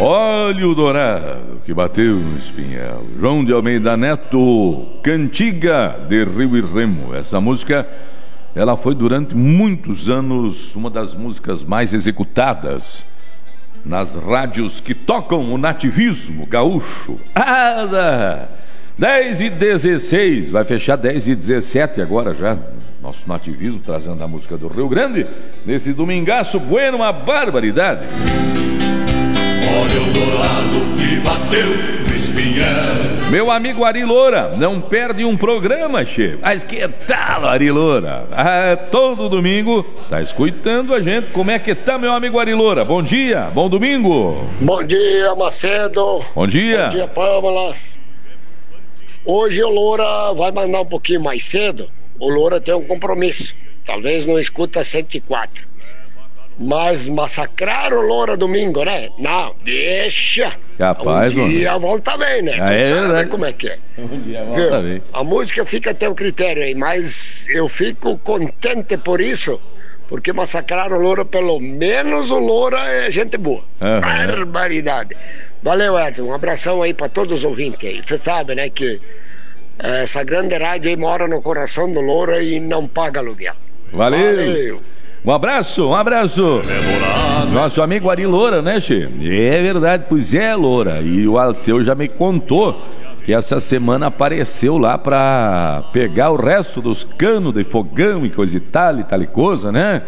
Olha o dourado que bateu no espinhel. João de Almeida Neto, Cantiga de Rio e Remo. Essa música, ela foi durante muitos anos uma das músicas mais executadas nas rádios que tocam o nativismo gaúcho. Asa! 10h16, vai fechar 10h17 agora já. Nosso nativismo trazendo a música do Rio Grande. Nesse domingaço bueno, uma barbaridade. Olha o dourado que bateu no espinhel. Meu amigo Ari Loura, não perde um programa, che. Mas que tal, Ari Loura? Todo domingo tá escutando a gente. Como é que tá, meu amigo Ari Loura? Bom dia, bom domingo. Bom dia, Macedo. Bom dia. Bom dia, Pâmela. Hoje o Loura vai mandar um pouquinho mais cedo. O Loura tem um compromisso. Talvez não escuta 104. Mas massacrar o Loura domingo, né? Não, deixa. Capaz, um dia volta bem, né? Sabe como é que é. Um dia volta bem. A música fica a teu critério aí, mas eu fico contente por isso, porque massacrar o Loura, pelo menos o Loura é gente boa. Barbaridade. Valeu, Edson. Um abração aí pra todos os ouvintes aí. Você sabe, né, que essa grande rádio aí mora no coração do Loura e não paga aluguel. Valeu. Um abraço, um abraço. Nosso amigo Ari Loura, né, che? É verdade, pois é, Loura. E o Alceu já me contou que essa semana apareceu lá pra pegar o resto dos canos de fogão e coisa e tal coisa, né?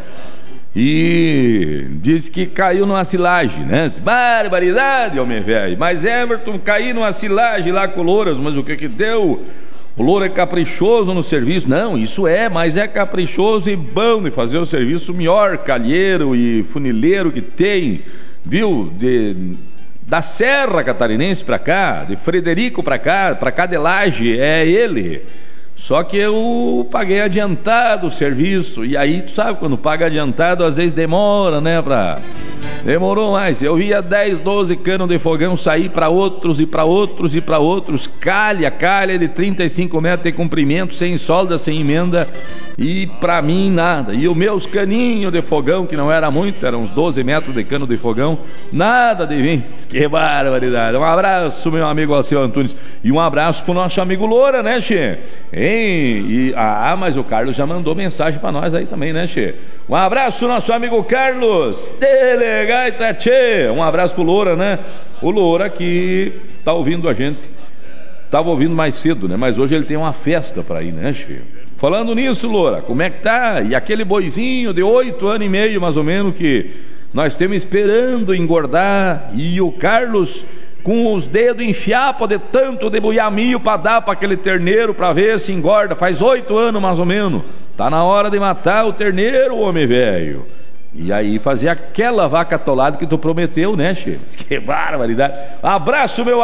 E disse que caiu numa silagem, né? Barbaridade, homem velho. Mas Everton caiu numa silagem lá com o Louras, mas o que que deu? O Loura é caprichoso no serviço. Não, isso mas é caprichoso e bom de fazer o serviço melhor calheiro e funileiro que tem, viu? Da Serra Catarinense pra cá, de Frederico pra cá de Laje, é ele. Só que eu paguei adiantado o serviço. E aí, tu sabe, quando paga adiantado, às vezes demora, né? Demorou mais. Eu via 10, 12 canos de fogão sair para outros e para outros e para outros. Calha de 35 metros de comprimento, sem solda, sem emenda. E pra mim, nada. E os meus caninhos de fogão, que não era muito, eram uns 12 metros de cano de fogão, nada de vir. Que barbaridade. Um abraço, meu amigo Alceu Antunes. E um abraço pro nosso amigo Loura, né, che? Mas o Carlos já mandou mensagem pra nós aí também, né, che? Um abraço, nosso amigo Carlos Delegaita, che. Um abraço pro Loura, né? O Loura que tá ouvindo a gente. Tava ouvindo mais cedo, né? Mas hoje ele tem uma festa pra ir, né, che? Falando nisso, Loura, como é que tá? E aquele boizinho de 8 anos e meio, mais ou menos, que nós estamos esperando engordar, e o Carlos com os dedos enfiados de tanto debulhar milho para dar para aquele terneiro para ver se engorda. Faz 8 anos mais ou menos. Tá na hora de matar o terneiro, homem velho. E aí fazer aquela vaca atolada que tu prometeu, né, che? Que barbaridade. Abraço, meu